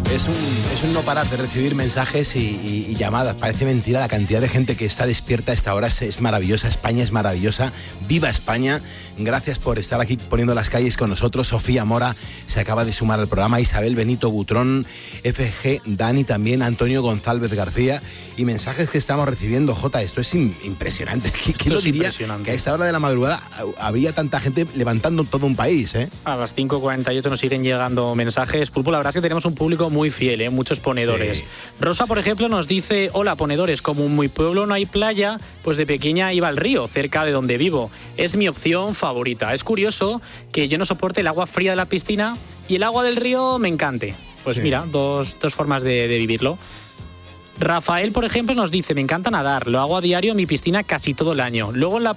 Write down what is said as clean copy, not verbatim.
Es un no parar de recibir mensajes y llamadas. Parece mentira la cantidad de gente que está despierta a esta hora. Es maravillosa, España es maravillosa. ¡Viva España! Gracias por estar aquí poniendo las calles con nosotros. Sofía Mora se acaba de sumar al programa. Isabel Benito Butrón, FG Dani también, Antonio González García. Y mensajes que estamos recibiendo, Jota, esto es impresionante. ¿Quién lo diría que a esta hora de la madrugada habría tanta gente levantando todo un país, eh? A las 5:48 nos siguen llegando mensajes. Pulpo, la verdad es que tenemos un público muy fiel, muchos ponedores. Sí. Rosa, por ejemplo, nos dice: hola, ponedores, como en mi pueblo no hay playa, pues de pequeña iba al río, cerca de donde vivo. Es mi opción favorita. Es curioso que yo no soporte el agua fría de la piscina y el agua del río me encante. Pues sí. Mira, dos formas de vivirlo. Rafael, por ejemplo, nos dice: me encanta nadar, lo hago a diario en mi piscina casi todo el año. Luego en la